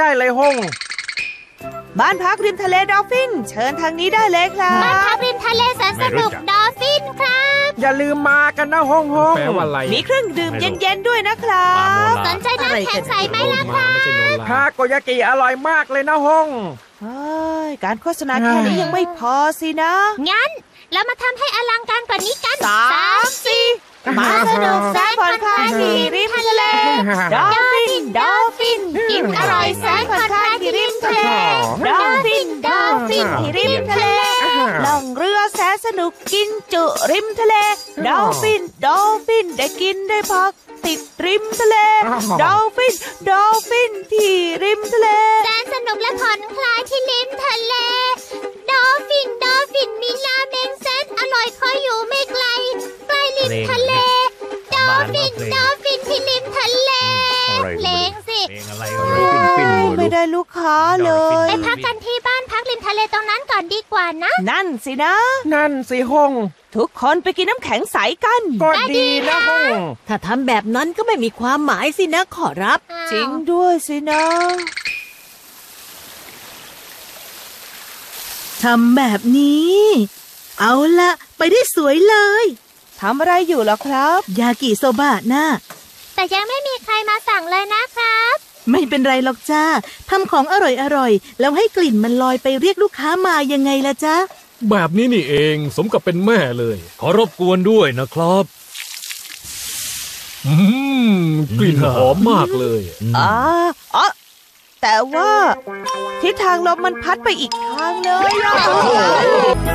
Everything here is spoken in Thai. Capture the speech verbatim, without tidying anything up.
ได้เลยฮงบ้านพักริมทะเลดอลฟินเชิญทางนี้ได้เลยครับบ้านพักริมทะเลแสนสนุกดอลฟินครับอย่าลืมมากันนะฮงฮงมีเครื่องดื่มเย็นๆด้วยนะครับสนใจน้ำแข็งใสไหมล่ะครับทาโกยากิอร่อยมากเลยนะฮงเฮ้ยการโฆษณาแค่นี้ยังไม่พอสินะงั้นเรามาทำให้อลังการกว่านี้กันสามสี่มาสนุกแสนผ่อนคลายที่ริมทะเลดอลฟินดอลฟินกินอร่อยแสนผ่อนคลายที่ริมทะเลดอลฟินดอลฟินที่ริมทะเลล่องเรือแสนสนุกกินจุริมทะเลดอลฟินดอลฟินได้กินได้พักติดริมทะเลดอลฟินดอลฟินที่ริมทะเลแสนสนุกและผ่อนคลายที่ริมทะเลดอลฟินดอลฟินมีราเมงแสนอร่อยคอยอยู่ไม่ไกลใกล้ริมทะเลดอลฟินดอลฟินที่ริมทะเลเพลงสิไม่ได้ลูกค้าเลยไปพักกันที่บ้านพักริมทะเลตรงนั้นก่อนดีกว่านะนั่นสินะนั่นสิฮงทุกคนไปกินน้ำแข็งใสกันก็ดีนะฮงถ้าทำแบบนั้นก็ไม่มีความหมายสินะขอรับจริงด้วยสินะทำแบบนี้เอาละไปได้สวยเลยทำอะไรอยู่ล่ะครับยากิโซบะน่ะแต่ยังไม่มีใครมาสั่งเลยนะครับไม่เป็นไรหรอกจ้าทำของอร่อยๆแล้วให้กลิ่นมันลอยไปเรียกลูกค้ามายังไงล่ะจ๊ะแบบนี้นี่เองสมกับเป็นแม่เลยขอรบกวนด้วยนะครับอืมกลิ่นหอมมากเลยอ๋ออ๋อแต่ว่าทิศทางลมมันพัดไปอีกทางเลยอ่ะ